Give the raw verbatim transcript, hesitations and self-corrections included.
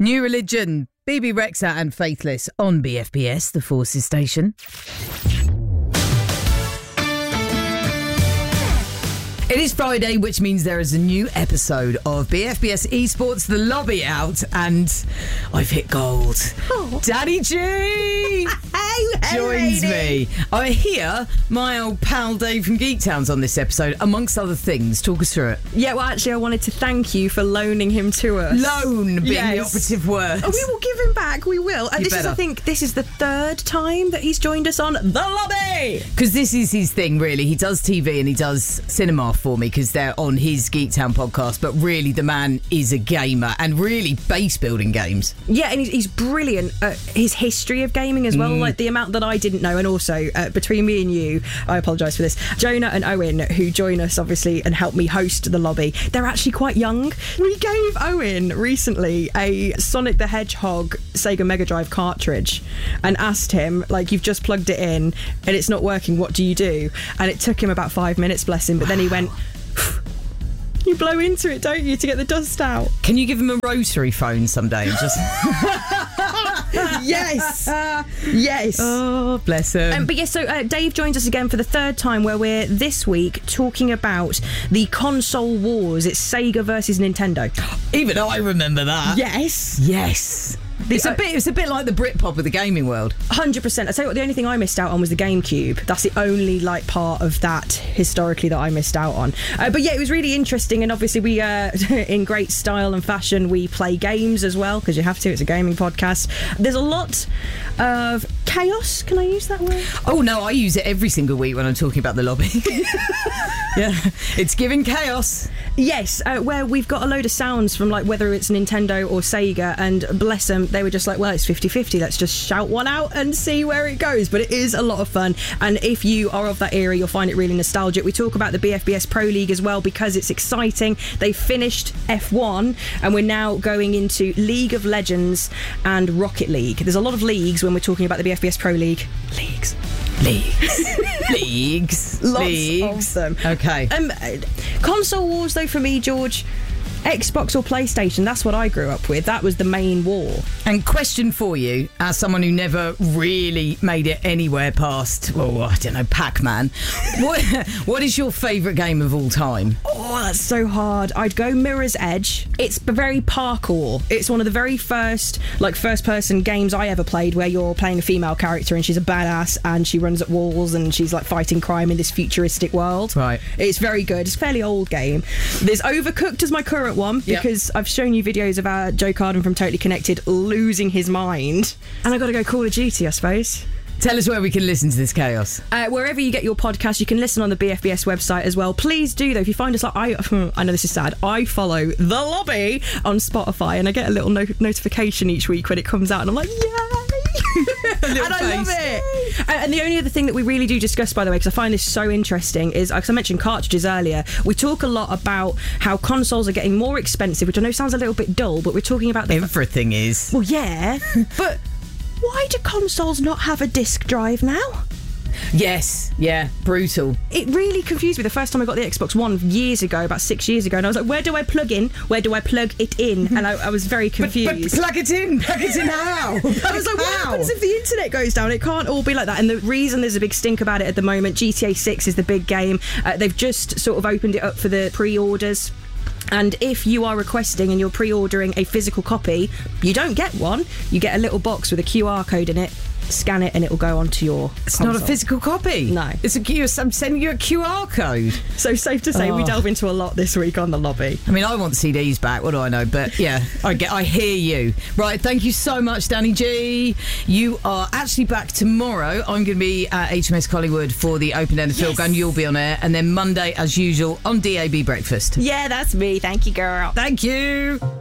New Religion, B B Rexha and Faithless on B F B S, the Forces station. It is Friday, which means there is a new episode of B F B S Esports The Lobby out, and I've hit gold. Oh. Danny G hey, hey, joins lady. me. I hear my old pal Dave from Geek Towns on this episode, amongst other things. Talk us through it. Yeah, well, actually, I wanted to thank you for loaning him to us. Loan being yes. the operative word. Oh, we will give him back. We will. And You this better. is, I think, this is the third time that he's joined us on The Lobby. Because this is his thing, really. He does T V and he does cinema for me because they're on his Geek Town podcast. But really, the man is a gamer and really base building games. Yeah, and he's, he's brilliant at his history of gaming as well. Mm. Like the amount that I didn't know. And also, uh, between me and you, I apologise for this, Jonah and Owen, who join us, obviously, and help me host The Lobby, they're actually quite young. We gave Owen recently a Sonic the Hedgehog Sega Mega Drive cartridge and asked him, like, you've just plugged it in and it's not working, what do you do? And it took him about five minutes, bless him, but then he went, you blow into it, don't you, to get the dust out? Can you give him a rotary phone someday and just... Yes! Yes! Oh, bless him. Um, but yes, so uh, Dave joins us again for the third time, where we're this week talking about the console wars. It's Sega versus Nintendo. Even I remember that. Yes! Yes. It's a bit. It's a bit like the Britpop of the gaming world. one hundred percent. I tell you what, the only thing I missed out on was the GameCube. That's the only like part of that historically that I missed out on. Uh, but yeah, it was really interesting, and obviously we, uh, in great style and fashion, we play games as well because you have to. It's a gaming podcast. There's a lot of chaos. Can I use that word? Oh no, I use it every single week when I'm talking about The Lobby. Yeah, it's giving chaos. Yes, uh, where we've got a load of sounds from like whether it's Nintendo or Sega, and bless them, they were just like, well, it's fifty-fifty, let's just shout one out and see where it goes. But it is a lot of fun, and if you are of that era, you'll find it really nostalgic. We talk about the B F B S Pro League as well because it's exciting. They finished F one and we're now going into League of Legends and Rocket League. There's a lot of leagues when we're talking about the B F B S Pro League. Leagues. Leagues. Leagues. Lots Leagues. of them. Okay. Um, console wars, though, for me, George, Xbox or PlayStation, that's what I grew up with. That was the main war. And question for you, as someone who never really made it anywhere past, well, I don't know, Pac-Man, what, what is your favourite game of all time? Oh, that's so hard. I'd go Mirror's Edge. It's very parkour. It's one of the very first, like, first-person games I ever played where you're playing a female character and she's a badass and she runs at walls and she's, like, fighting crime in this futuristic world. Right. It's very good. It's a fairly old game. There's Overcooked as my current one because yep. I've shown you videos of our Joe Carden from Totally Connected losing his mind. And I've got to go Call of Duty, I suppose. Tell us where we can listen to this chaos. Uh, wherever you get your podcast, you can listen on the B F B S website as well. Please do, though. If you find us like, I I know this is sad, I follow The Lobby on Spotify and I get a little no- notification each week when it comes out and I'm like, yay! And I face. love it. And, and the only other thing that we really do discuss, by the way, because I find this so interesting, is, because I mentioned cartridges earlier, we talk a lot about how consoles are getting more expensive, which I know sounds a little bit dull, but we're talking about... the Everything is. Well, yeah, but why do consoles not have a disc drive now? Yes, yeah, brutal. It really confused me the first time I got the Xbox One years ago, about six years ago, and I was like, where do I plug in? Where do I plug it in? And I, I was very confused. But, but plug it in, plug it in how? I was like, what happens if the internet goes down? It can't all be like that. And the reason there's a big stink about it at the moment, G T A six is the big game. Uh, they've just sort of opened it up for the pre-orders. And if you are requesting and you're pre-ordering a physical copy, you don't get one. You get a little box with a Q R code in it. Scan it and it will go onto your It's console. not a physical copy. No. It's a Q. I'm sending you a Q R code. So safe to say, Oh. we delve into a lot this week on The Lobby. I mean, I want C Ds back. What do I know? But yeah, I get. I hear you. Right. Thank you so much, Danny G. You are actually back tomorrow. I'm going to be at H M S Collingwood for the Open End of Field Gun. You'll be on air, and then Monday, as usual, on D A B Breakfast. Yeah, that's me. Thank you, girl. Thank you.